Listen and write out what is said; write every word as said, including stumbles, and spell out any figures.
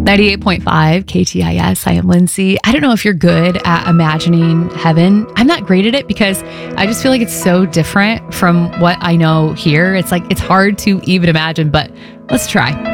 ninety-eight point five K T I S. I am Lindsay. I don't know if you're good at imagining heaven. I'm not great at it because I just feel like it's so different from what I know here. It's like, it's hard to even imagine, but let's try.